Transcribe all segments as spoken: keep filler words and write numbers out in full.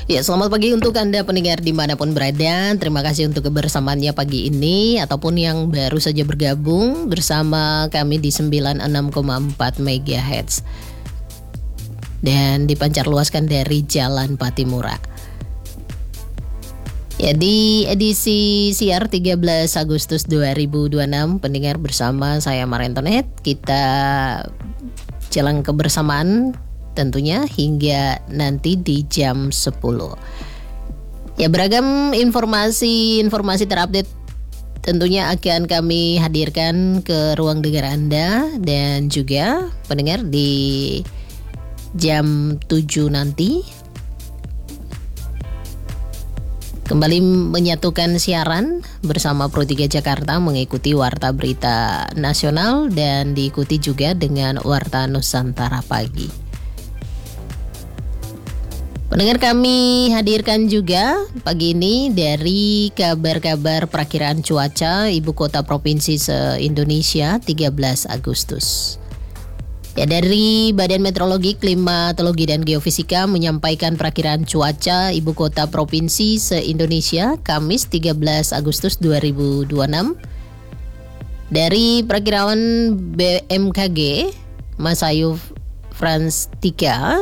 Ya, selamat pagi untuk Anda pendengar dimanapun berada. Terima kasih untuk kebersamaannya pagi ini, ataupun yang baru saja bergabung bersama kami di sembilan puluh enam koma empat megahertz dan dipancar luaskan dari Jalan Patimura. Ya, di edisi siar tiga belas Agustus dua ribu dua puluh enam, pendengar bersama saya Marentonet, kita jalan kebersamaan tentunya hingga nanti di jam sepuluh. Ya, beragam informasi-informasi terupdate tentunya akan kami hadirkan ke ruang dengar Anda, dan juga pendengar di jam tujuh nanti kembali menyatukan siaran bersama Pro tiga Jakarta mengikuti Warta Berita Nasional dan diikuti juga dengan Warta Nusantara Pagi. Pendengar, kami hadirkan juga pagi ini dari kabar-kabar perakiraan cuaca Ibu Kota Provinsi se-Indonesia tiga belas Agustus. Ya, dari Badan Meteorologi, Klimatologi dan Geofisika menyampaikan perakiraan cuaca Ibu Kota Provinsi se-Indonesia Kamis tiga belas Agustus dua ribu dua puluh enam. Dari perakiraan B M K G Masayu Frans tiga.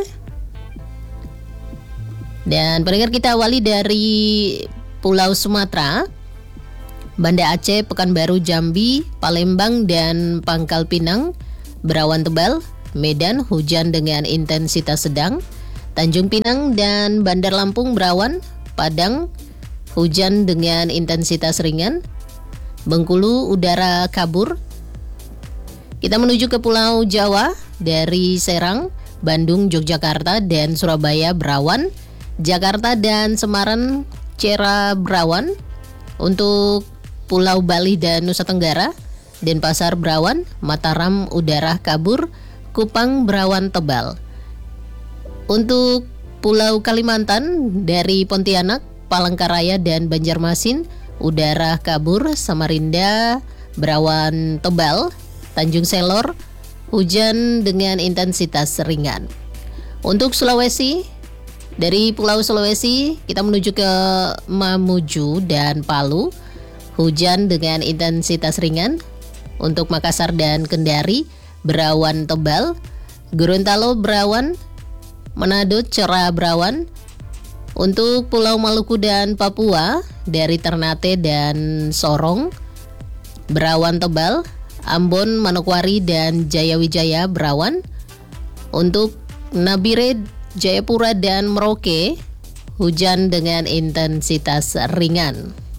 Dan pendengar, kita awali dari Pulau Sumatera, Banda Aceh, Pekanbaru, Jambi, Palembang, dan Pangkal Pinang berawan tebal. Medan hujan dengan intensitas sedang. Tanjung Pinang dan Bandar Lampung berawan. Padang hujan dengan intensitas ringan. Bengkulu udara kabur. Kita menuju ke Pulau Jawa, dari Serang, Bandung, Yogyakarta, dan Surabaya berawan. Jakarta dan Semarang cerah berawan. Untuk Pulau Bali dan Nusa Tenggara, Denpasar berawan. Mataram udara kabur. Kupang berawan tebal. Untuk Pulau Kalimantan, dari Pontianak, Palangkaraya, dan Banjarmasin udara kabur. Samarinda berawan tebal. Tanjung Selor hujan dengan intensitas ringan. Untuk Sulawesi, dari Pulau Sulawesi kita menuju ke Mamuju dan Palu, hujan dengan intensitas ringan. Untuk Makassar dan Kendari berawan tebal. Gorontalo berawan. Manado cerah berawan. Untuk Pulau Maluku dan Papua, dari Ternate dan Sorong berawan tebal. Ambon, Manokwari, dan Jayawijaya berawan. Untuk Nabire, Jayapura, dan Merauke hujan dengan intensitas ringan.